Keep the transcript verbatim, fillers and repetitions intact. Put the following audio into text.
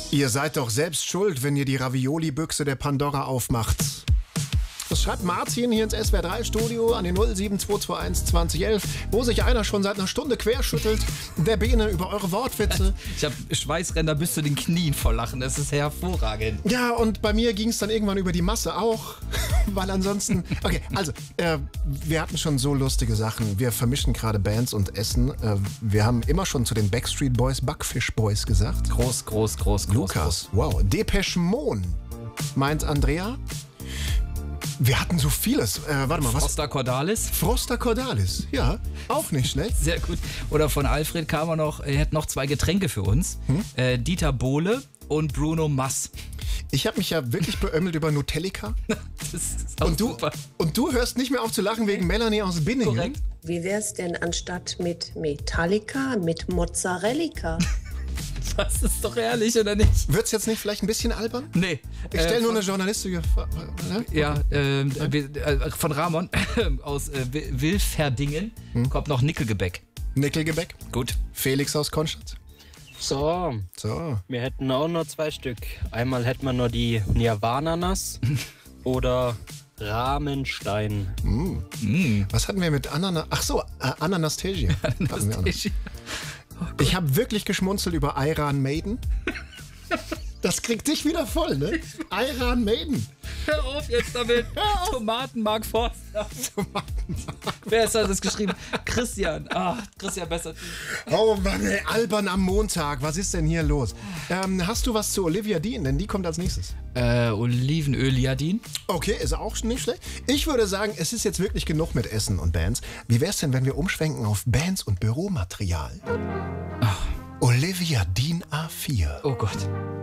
Ihr seid doch selbst schuld, wenn ihr die Ravioli-Büchse der Pandora aufmacht. Das schreibt Martin hier ins S W R drei Studio an die null sieben zwei zwei eins zwanzig elf, wo sich einer schon seit einer Stunde querschüttelt, der Bene über eure Wortwitze. Ich habe Schweißränder bis zu den Knien vor Lachen, das ist hervorragend. Ja, und bei mir ging es dann irgendwann über die Masse auch, weil ansonsten... Okay, also, äh, wir hatten schon so lustige Sachen. Wir vermischen gerade Bands und Essen. Äh, wir haben immer schon zu den Backstreet Boys Backfish Boys gesagt. Groß, groß, groß, groß. Lukas, wow. Depeche Mode, meint Andrea. Wir hatten so vieles. Äh, warte mal, was? Froster Cordalis. Froster Cordalis, ja, auch nicht schlecht. Sehr gut. Oder von Alfred kam er noch, er hätte noch zwei Getränke für uns. Hm? Äh, Dieter Bohle und Bruno Mars. Ich habe mich ja wirklich beömmelt über Nutellica. Das ist auch und, du, super. und du hörst nicht mehr auf zu lachen wegen Melanie aus Binningen. Korrekt. Wie wär's denn anstatt mit Metallica, mit Mozzarella? Das ist doch ehrlich, oder nicht? Wird's jetzt nicht vielleicht ein bisschen albern? Nee. Ich stelle äh, nur eine journalistische Frage. Ne? Ja, äh, äh, von Ramon aus äh, Wilferdingen hm? kommt noch Nickelgebäck. Nickelgebäck. Gut. Felix aus Konstanz. So, so, wir hätten auch nur zwei Stück. Einmal hätten wir nur die Nirvananas oder Rahmenstein. Mm. Mm. Was hatten wir mit Ananas? Ach so, äh, Ananastasia. Ananastasia. Oh, ich habe wirklich geschmunzelt über Iron Maiden. Das kriegt dich wieder voll, ne? Iron Maiden. Hör auf jetzt damit. Tomatenmark Forster. Tomatenmark. Wer ist das geschrieben? Christian. Ah, Christian besser. Oh Mann, ey, albern am Montag. Was ist denn hier los? Ähm, hast du was zu Olivia Dean? Denn die kommt als nächstes. Äh, Olivenöl-Jadin. Okay, ist auch nicht schlecht. Ich würde sagen, es ist jetzt wirklich genug mit Essen und Bands. Wie wär's denn, wenn wir umschwenken auf Bands und Büromaterial? Ach. Olivia Dean A vier. Oh Gott.